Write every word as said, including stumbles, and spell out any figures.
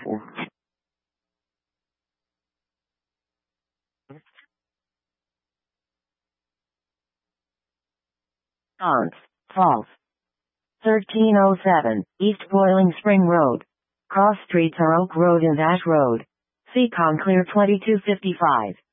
four. Aunts, false. thirteen oh seven, East Boiling Spring Road. Cross streets are Oak Road and Ash Road. Seacon Clear twenty-two fifty-five.